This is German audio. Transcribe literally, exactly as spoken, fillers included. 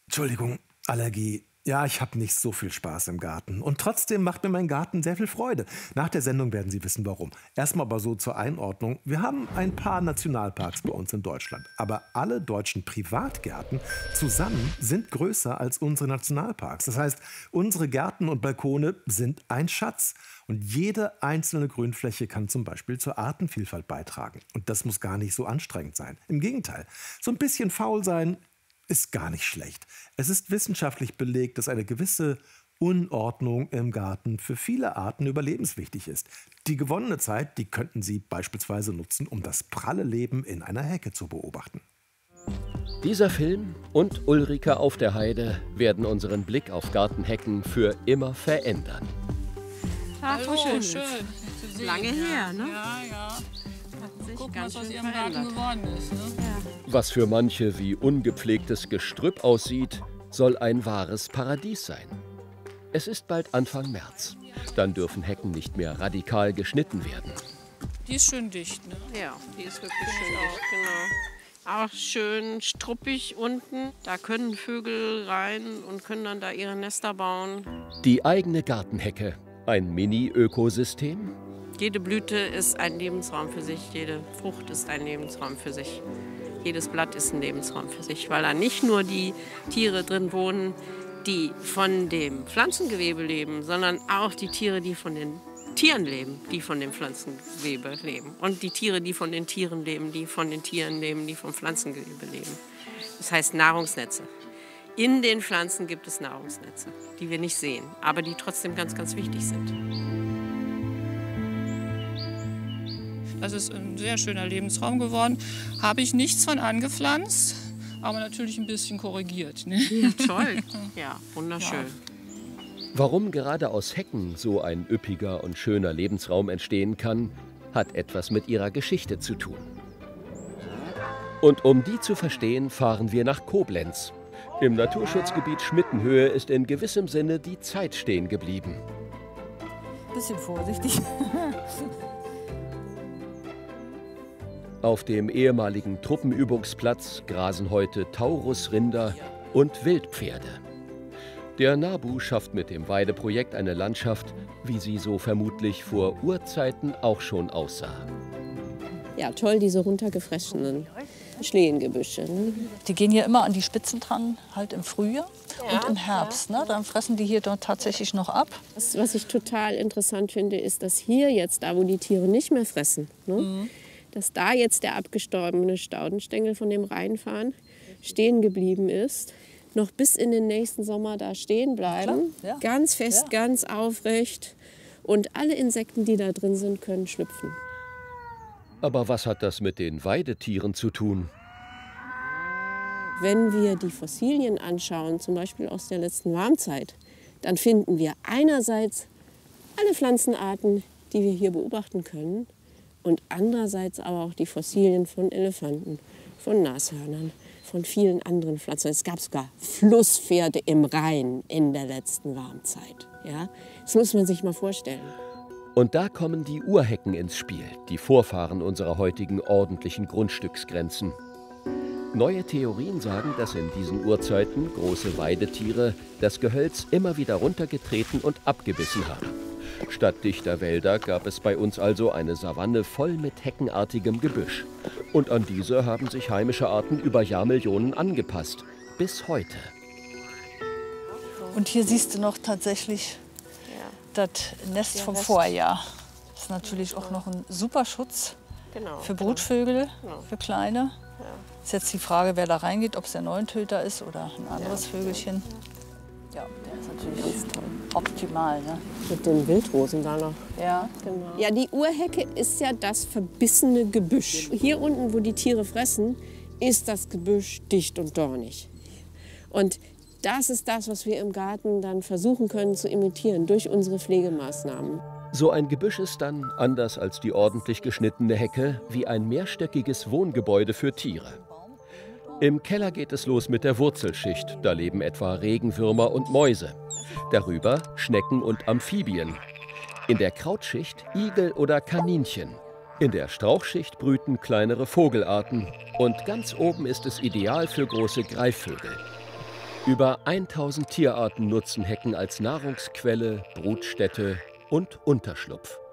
Entschuldigung, Allergie. Ja, ich habe nicht so viel Spaß im Garten. Und trotzdem macht mir mein Garten sehr viel Freude. Nach der Sendung werden Sie wissen, warum. Erstmal aber so zur Einordnung. Wir haben ein paar Nationalparks bei uns in Deutschland. Aber alle deutschen Privatgärten zusammen sind größer als unsere Nationalparks. Das heißt, unsere Gärten und Balkone sind ein Schatz. Und jede einzelne Grünfläche kann zum Beispiel zur Artenvielfalt beitragen. Und das muss gar nicht so anstrengend sein. Im Gegenteil, so ein bisschen faul sein ist gar nicht schlecht. Es ist wissenschaftlich belegt, dass eine gewisse Unordnung im Garten für viele Arten überlebenswichtig ist. Die gewonnene Zeit, die könnten Sie beispielsweise nutzen, um das pralle Leben in einer Hecke zu beobachten. Dieser Film und Ulrike auf der Heide werden unseren Blick auf Gartenhecken für immer verändern. Ach, Hallo, schön. schön. Lange her, ne? Ja, ja. Hat sich Guck, ganz was aus schön ihrem Garten verändert. geworden ist. Ne? Ja. Was für manche wie ungepflegtes Gestrüpp aussieht, soll ein wahres Paradies sein. Es ist bald Anfang März. Dann dürfen Hecken nicht mehr radikal geschnitten werden. Die ist schön dicht, ne? Ja, die ist wirklich schön dicht, genau. Auch schön struppig unten. Da können Vögel rein und können dann da ihre Nester bauen. Die eigene Gartenhecke, ein Mini-Ökosystem? Jede Blüte ist ein Lebensraum für sich, jede Frucht ist ein Lebensraum für sich. Jedes Blatt ist ein Lebensraum für sich, weil da nicht nur die Tiere drin wohnen, die von dem Pflanzengewebe leben, sondern auch die Tiere, die von den Tieren leben, die von dem Pflanzengewebe leben. Und die Tiere, die von den Tieren leben, die von den Tieren leben, die vom Pflanzengewebe leben. Das heißt Nahrungsnetze. In den Pflanzen gibt es Nahrungsnetze, die wir nicht sehen, aber die trotzdem ganz, ganz wichtig sind. Das ist ein sehr schöner Lebensraum geworden. Habe ich nichts von angepflanzt, aber natürlich ein bisschen korrigiert. Ne? Ja, toll. Ja, wunderschön. Warum gerade aus Hecken so ein üppiger und schöner Lebensraum entstehen kann, hat etwas mit ihrer Geschichte zu tun. Und um die zu verstehen, fahren wir nach Koblenz. Im Naturschutzgebiet Schmittenhöhe ist in gewissem Sinne die Zeit stehen geblieben. Bisschen vorsichtig. Auf dem ehemaligen Truppenübungsplatz grasen heute Taurusrinder und Wildpferde. Der NABU schafft mit dem Weideprojekt eine Landschaft, wie sie so vermutlich vor Urzeiten auch schon aussah. Ja, toll, diese runtergefressenen Schlehengebüsche. Ne? Die gehen hier immer an die Spitzen dran, halt im Frühjahr Ja, und im Herbst. Ne? Dann fressen die hier dort tatsächlich noch ab. Das, was ich total interessant finde, ist, dass hier jetzt, da wo die Tiere nicht mehr fressen, ne, Mhm. dass da jetzt der abgestorbene Staudenstängel von dem Rheinfahren stehen geblieben ist, noch bis in den nächsten Sommer da stehen bleiben, Klar, ja. ganz fest, Ja. ganz aufrecht und alle Insekten, die da drin sind, können schlüpfen. Aber was hat das mit den Weidetieren zu tun? Wenn wir die Fossilien anschauen, zum Beispiel aus der letzten Warmzeit, dann finden wir einerseits alle Pflanzenarten, die wir hier beobachten können, und andererseits aber auch die Fossilien von Elefanten, von Nashörnern, von vielen anderen Pflanzen. Es gab sogar Flusspferde im Rhein in der letzten Warmzeit. Ja? Das muss man sich mal vorstellen. Und da kommen die Urhecken ins Spiel, die Vorfahren unserer heutigen ordentlichen Grundstücksgrenzen. Neue Theorien sagen, dass in diesen Urzeiten große Weidetiere das Gehölz immer wieder runtergetreten und abgebissen haben. Statt dichter Wälder gab es bei uns also eine Savanne voll mit heckenartigem Gebüsch. Und an diese haben sich heimische Arten über Jahrmillionen angepasst. Bis heute. Und hier siehst du noch tatsächlich das Nest Der vom Rest. Vorjahr. Das ist natürlich auch noch ein super Schutz Genau. für Brutvögel, Genau. für kleine. Ist jetzt die Frage, wer da reingeht, ob es der Neuntöter ist oder ein anderes Vögelchen. Ja, der ist natürlich ganz toll. Optimal, ne? Mit den Wildrosen da noch. Ja. Genau. Ja, die Urhecke ist ja das verbissene Gebüsch. Hier unten, wo die Tiere fressen, ist das Gebüsch dicht und dornig. Und das ist das, was wir im Garten dann versuchen können zu imitieren durch unsere Pflegemaßnahmen. So ein Gebüsch ist dann, anders als die ordentlich geschnittene Hecke, wie ein mehrstöckiges Wohngebäude für Tiere. Im Keller geht es los mit der Wurzelschicht. Da leben etwa Regenwürmer und Mäuse. Darüber Schnecken und Amphibien. In der Krautschicht Igel oder Kaninchen. In der Strauchschicht brüten kleinere Vogelarten. Und ganz oben ist es ideal für große Greifvögel. Über tausend Tierarten nutzen Hecken als Nahrungsquelle, Brutstätte und Unterschlupf.